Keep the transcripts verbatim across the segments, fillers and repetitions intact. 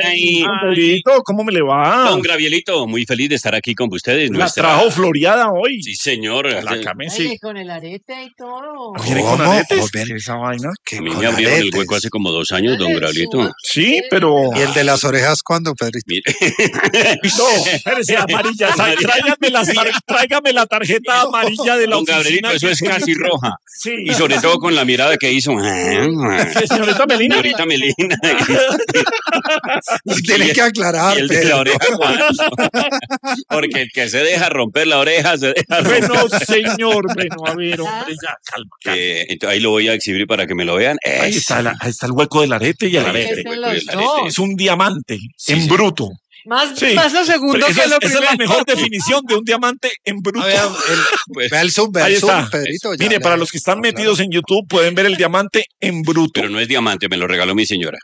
Ay, Pedrito, ¿cómo me le va? don Gravielito, muy feliz de estar aquí con ustedes. La Nuestra... trajo floreada hoy. Sí, señor. La came, sí. Ay, con el arete y todo. ¿Viene con ¿Cómo? aretes? ¿Ven? ¿Qué es esa vaina? Que A mí con me abrieron aretes. el hueco hace como dos años, don Gravielito. Sí, pero... ¿Y el de las orejas cuándo, Pedrito? Mire. No, espérese, amarilla. sa- Tráigame la, tráigame la tarjeta amarilla de la Don oficina. Gabrielito, eso es casi roja. Sí. Y sobre todo con la mirada que hizo. ¿Qué, señorita Melina? Señorita Melina. Tiene que aclarar, Y el de la Pedro. oreja, ¿cuánto? Porque el que se deja romper la oreja, se deja romper. Bueno, señor, bueno, a ver, hombre, ya, calma. calma. Eh, entonces ahí lo voy a exhibir para que me lo vean. Ahí Es- está, la- ahí está el hueco del arete y el Ahí arete. está el Los hueco del dos. arete. Es un diamante Sí, en sí. bruto. Más, Sí. más lo segundo Pero que esa, lo es, esa es primero. la mejor definición de un diamante en bruto. A ver, el, Pues, vea el zoom, vea Ahí el zoom, está. Pedrito. ya Mire, le- para los que están metidos en YouTube pueden ver el diamante en bruto. pero no es diamante, me lo regaló mi señora.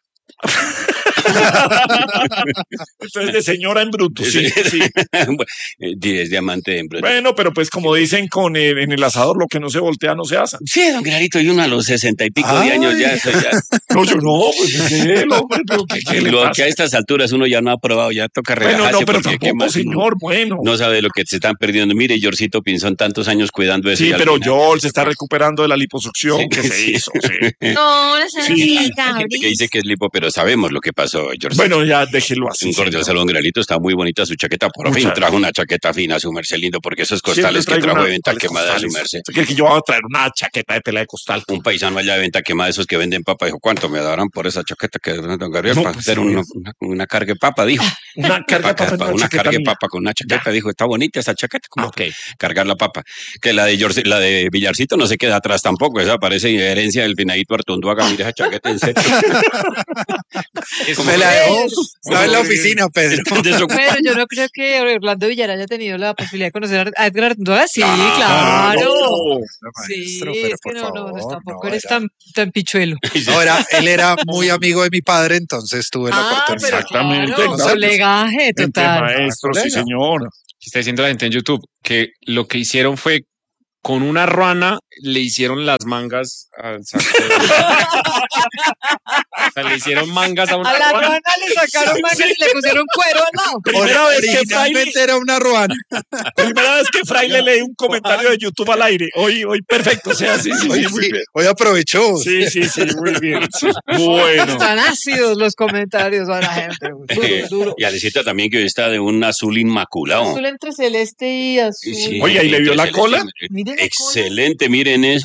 Esto es de señora en bruto, sí, sí. Eh, Es diamante en bruto. Bueno, pero pues como dicen con el- en el asador, lo que no se voltea no se asa. Sí, don Clarito, y uno a los sesenta y pico de Ay. años ya, eso ya. No, yo no, pues ¿qué, hombre? ¿Pero qué, qué le Lo pasa? que a estas alturas uno ya no ha probado, ya toca Bueno, relajarse. no, pero porque qué tampoco, más, uno señor, bueno. No sabe lo que se están perdiendo. Mire, Jorcito Pinzón, tantos años cuidando eso. Sí, y al pero final- Joel se está recuperando de la liposucción Sí, que se sí. hizo, sí. No, no sé, Sí. Hay gente que dice que es lipo, pero sabemos lo que pasó, Jorcito. Bueno, ya déjelo así. Un cordial señor. saludo, Gralito. Está muy bonita su chaqueta. Por Muchas fin gracias. trajo una chaqueta fina a su merced lindo, porque esos costales que Siempre traigo trajo una- de venta tales quemada a su costales. merced. ¿Usted cree que yo voy a traer una chaqueta de tela de costal? Un paisano allá de venta quemada, esos que venden papa, dijo, ¿cuánto me darán por esa chaqueta que don Gabriel? No, para pues, hacer sí. una, una, una carga de papa, dijo. Una carga de papa en Una, una chaqueta carga de mía. papa con una chaqueta, dijo, está bonita esa chaqueta, como Ah, ok. que cargar la papa. Que la de George- la de Villarcito no se queda atrás tampoco, esa parece herencia del finadito Artunduaga, mira esa chaqueta en serio. Es como Me la que- dejó. Estaba en la oficina, Pedro. Está desocupado. Pero yo no creo que Orlando Villar haya tenido la posibilidad de conocer a Edgar Artunduaga. Sí, Claro. claro. No. Sí, Maestro, es pero que por no, no, no, favor, tampoco no, eres era- tan, tan pichuelo. No, era, él era muy amigo de mi padre, entonces tuve la Ah, oportunidad. pero Exactamente, claro, claro. colegaje Entre total. maestros, sí, Colega. señor. Está diciendo la gente en YouTube que lo que hicieron fue con una rana le hicieron las mangas al saco. O sea, le hicieron mangas a una A la rana. rana le sacaron mangas y le pusieron cuero al lado. Primera vez que Fraile, Originalmente era una ruana. primera vez que Fraile lee un comentario de YouTube al aire. Hoy, hoy perfecto, o sea, sí, sí, Hoy, sí, muy sí, bien. hoy aprovechó. Sí, sí, sí, muy bien. Bueno. Están ácidos los comentarios a la gente. Duro, duro. Y Alecita también, que hoy está de un azul inmaculado. Azul entre celeste y azul. Sí, Oye, ¿y le vio la entonces, cola? Mire la cola. Excelente, miren eso.